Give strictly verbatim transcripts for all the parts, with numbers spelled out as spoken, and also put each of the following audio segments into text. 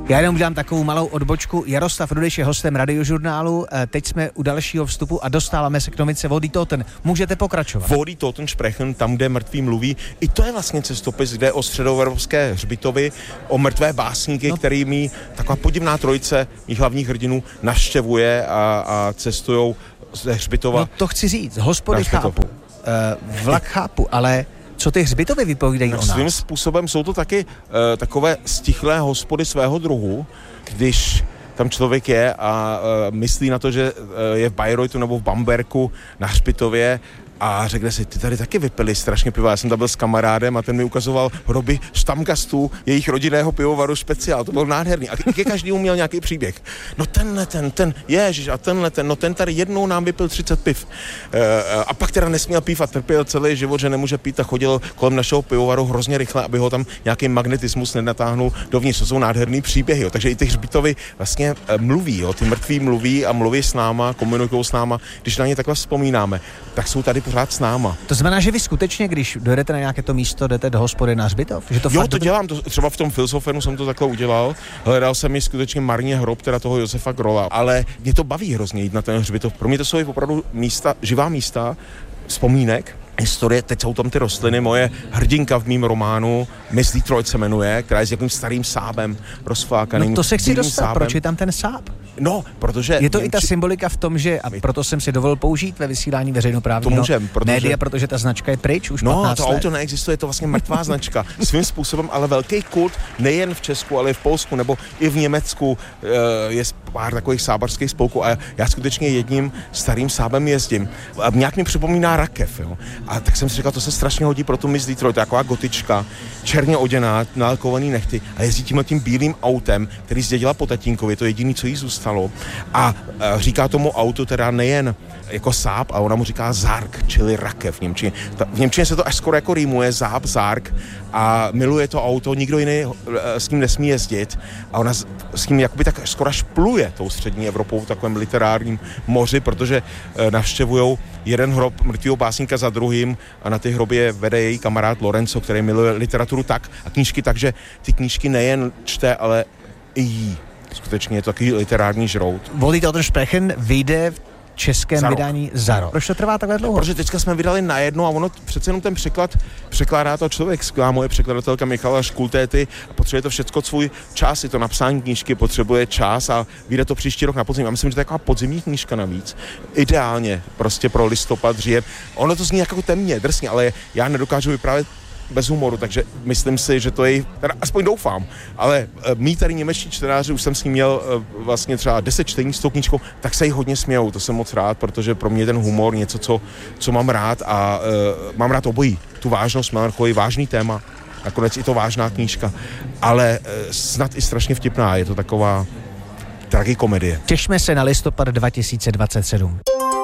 Já jenom udělám takovou malou odbočku. Jaroslav Rudeš je hostem Radiožurnálu. Teď jsme u dalšího vstupu a dostáváme se k novince Wo die Toten. Můžete pokračovat. Wo die Toten sprechen, tam, kde mrtví mluví. I to je vlastně cestopis, kde o středoevropské hřbitovy, o mrtvé básníky, no. Kterými taková podivná trojice mých hlavních hrdinů navštěvuje a, a cestujou ze hřbitova. No to chci říct, hospody chápu, uh, vlak chápu, ale co ty hřbitovy vypovídají no, o nás? Svým způsobem jsou to taky uh, takové stichlé hospody svého druhu, když tam člověk je a uh, myslí na to, že uh, je v Bayreuthu nebo v Bamberku na hřbitově a řekne si, ty tady taky vypili strašně piva. Já jsem tam byl s kamarádem a ten mi ukazoval hroby štamgastů jejich rodinného pivovaru Speciál. To byl nádherný. A ke každému měl nějaký příběh. No tenhle ten, ten, ježiš, a tenhle ten, no ten tady jednou nám vypil třicet piv. E, a pak teda nesměl pít a trpěl celý život, že nemůže pít a chodil kolem našeho pivovaru hrozně rychle, aby ho tam nějaký magnetismus nenatáhnul dovnitř. To jsou nádherný příběhy. Jo. Takže i ty hřbitovy vlastně e, mluví, jo. Ty mrtví mluví a mluví s náma, komunikují s náma. Když na ně takhle vzpomínáme, tak jsou tady pořád s náma. To znamená, že vy skutečně, když dojedete na nějaké to místo, jdete do hospody na hřbitov? Že to jo, fakt to do... dělám, to, třeba v tom Filsofenu jsem to takhle udělal. Hledal jsem mi skutečně marně hrob teda toho Josefa Grola, ale mě to baví hrozně jít na ten hřbitov. Pro mě to jsou opravdu místa, živá místa, vzpomínek, historie, teď jsou tam ty rostliny, moje hrdinka v mým románu, Miss Detroit se jmenuje, která je s jakým starým sábem rozflákaným. No to se chci dostat, sábem. Proč je tam ten sáb? No, protože... Je to Němči... i ta symbolika v tom, že, a proto jsem si dovolil použít ve vysílání veřejnoprávního můžem, protože... média, protože ta značka je pryč už no, patnáct to let. auto neexistuje, je to vlastně mrtvá značka. Svým způsobem, ale velký kult, nejen v Česku, ale i v Polsku, nebo i v Německu je pár takových sábařských spolků a já skutečně jedním starým sábem jezdím. A nějak mi připomíná rakev, jo. A tak jsem si říkal, to se strašně hodí pro tu Miss Detroit, taková gotička, černě oděná, nalakovaný nechty a jezdí tímhle tím bílým autem, který zdědila po tatínkovi, to je jediný, co jí zůstalo. A, a říká tomu autu teda nejen jako sáb, a ona mu říká zárk, čili rakev v němčině. Ta, v němčině se to až skoro jako rýmuje, záb, zárk a miluje to auto, nikdo jiný s ním nesmí jezdit a ona s, s ním jakoby tak skoro až pluje tou střední Evropou v takovém literárním moři, protože e, navštěvujou jeden hrob mrtvého básníka za druhým a na ty hroby vede její kamarád Lorenzo, který miluje literaturu tak a knížky tak, že ty knížky nejen čte, ale i jí. Skutečně je to takový literární žrout. Wo die Toten sprechen vyjde v českém za vydání za rok. Proč to trvá takhle dlouho? Protože teďka jsme vydali na jedno a ono přece jenom ten překlad překládá to člověk. Skvělá moje překladatelka Michala Škultéty a potřebuje to všecko svůj čas. I to napsání knížky potřebuje čas a vyjde to příští rok na podzim. Já myslím, že to je taková podzimní knížka navíc. Ideálně prostě pro listopad, říjen. Ono to zní jako temně, drsně, ale já nedokážu vyprávět bez humoru, takže myslím si, že to je, teda aspoň doufám, ale mý tady němečtí čtenáři, už jsem s ním měl vlastně třeba deset čtení s tou knížkou, tak se jí hodně smějou, to jsem moc rád, protože pro mě je ten humor něco, co, co mám rád a uh, mám rád obojí, tu vážnost, melancholii, vážný téma, nakonec i to vážná knížka, ale uh, snad i strašně vtipná, je to taková tragikomedie. Těšme se na listopad dva tisíce dvacet sedm.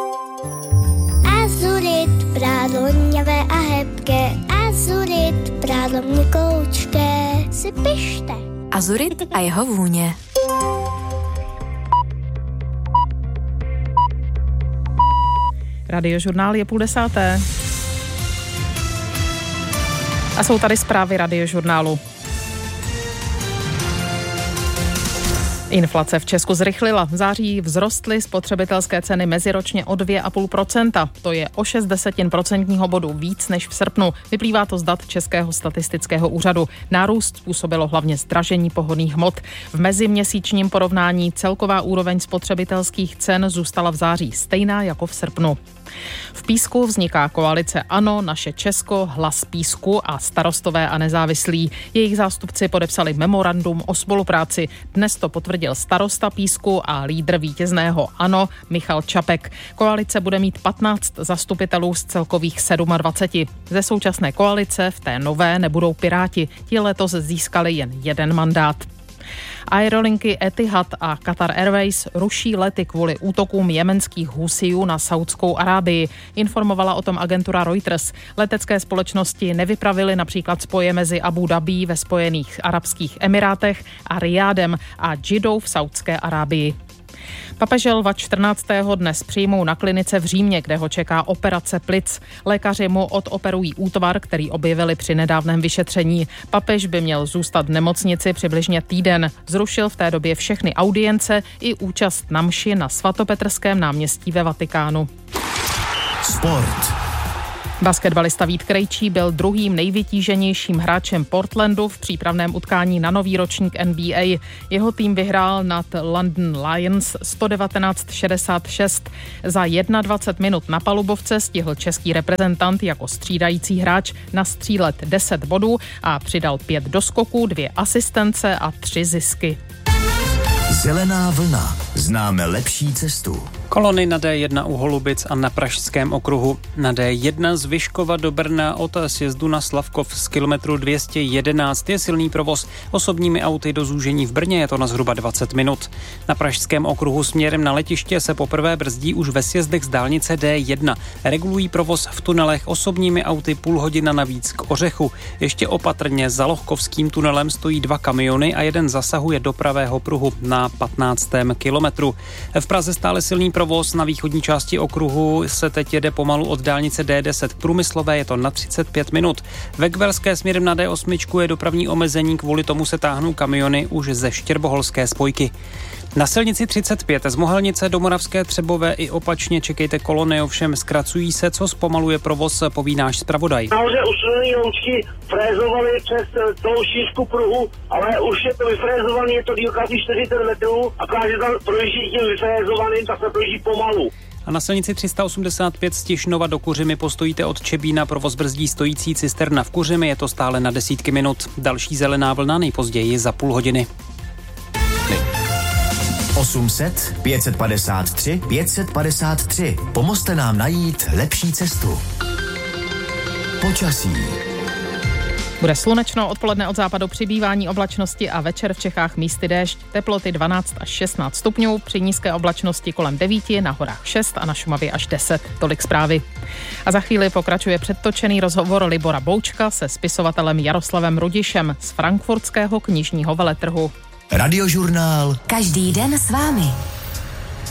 Azurit, prádlo hněvé a hebké, azurit, prádlo měkoučké, si pište. Azurit a jeho vůně. Radiožurnál je půl desáté. A jsou tady zprávy Radiožurnálu. Inflace v Česku zrychlila. V září vzrostly spotřebitelské ceny meziročně o dvě celá pět procenta. To je o šest desetin procentního bodu víc než v srpnu. Vyplývá to z dat Českého statistického úřadu. Nárůst způsobilo hlavně zdražení pohonných hmot. V meziměsíčním porovnání celková úroveň spotřebitelských cen zůstala v září stejná jako v srpnu. V Písku vzniká koalice ANO, Naše Česko, Hlas Písku a Starostové a nezávislí. Jejich zástupci podepsali memorandum o spolupráci. Dnes to potvrdil starosta Písku a lídr vítězného ANO Michal Čapek. Koalice bude mít patnáct zastupitelů z celkových dvacet sedm. Ze současné koalice v té nové nebudou Piráti. Ti letos získali jen jeden mandát. Aerolinky Etihad a Qatar Airways ruší lety kvůli útokům jemenských Husijů na Saudskou Arábii. Informovala o tom agentura Reuters. Letecké společnosti nevypravily například spoje mezi Abu Dhabí ve Spojených arabských emirátech a Rijádem a Džidou v Saudské Arábii. Papeže Lva čtrnáctého dnes přijmou na klinice v Římě, kde ho čeká operace plic. Lékaři mu odoperují útvar, který objevili při nedávném vyšetření. Papež by měl zůstat v nemocnici přibližně týden. Zrušil v té době všechny audience i účast na mši na svatopetrském náměstí ve Vatikánu. Sport. Basketbalista Vít Krejčí byl druhým nejvytíženějším hráčem Portlandu v přípravném utkání na nový ročník N B A. Jeho tým vyhrál nad London Lions sto devatenáct šedesát šest. Za dvacet jedna minut na palubovce stihl český reprezentant jako střídající hráč nastřílet deset bodů a přidal pět doskoků, dvě asistence a tři zisky. Zelená vlna. Známe lepší cestu. Kolony na D jedna u Holubic a na Pražském okruhu. Na D jedna z Vyškova do Brna od sjezdu na Slavkov z kilometru dvě stě jedenáct je silný provoz. Osobními auty do zúžení v Brně je to na zhruba dvacet minut. Na Pražském okruhu směrem na letiště se poprvé brzdí už ve sjezdech z dálnice D jedna. Regulují provoz v tunelech osobními auty půl hodina navíc k Ořechu. Ještě opatrně za Lohkovským tunelem stojí dva kamiony a jeden zasahuje do pravého pruhu na patnáctém kilometru. V Praze stále silný provoz, na východní části okruhu se teď jede pomalu od dálnice D deset k Průmyslové, je to na třicet pět minut. Ve Gverské směrem na D osm je dopravní omezení, kvůli tomu se táhnou kamiony už ze Štěrboholské spojky. Na silnici třicet pět z Mohelnice do Moravské Třebové i opačně čekejte kolony, ovšem zkracují se, co zpomaluje provoz, poví náš zpravodaj. Nahoře usunený loučky frézovali přes celou šířku pruhu, ale už je to vyfrézovaný, je to dílka asi čtyřicet metrů a když tam projíždí tím vyfrézovaným, tak se projíždí pomalu. A na silnici tři sta osmdesát pět z Tišnova do Kuřimy postojíte od Čebína, provoz brzdí stojící cisterna v Kuřimi, je to stále na desítky minut. Další zelená vlna nejpozději za půl hodiny. osm set, pět set padesát tři, pět set padesát tři. Pomozte nám najít lepší cestu. Počasí. Bude slunečno, odpoledne od západu přibývání oblačnosti a večer v Čechách místy déšť. Teploty dvanáct až šestnáct stupňů, při nízké oblačnosti kolem devět, na horách šest a na Šumavě až deset. Tolik zprávy. A za chvíli pokračuje předtočený rozhovor Libora Boučka se spisovatelem Jaroslavem Rudišem z frankfurtského knižního veletrhu. Radiožurnál. Každý den s vámi.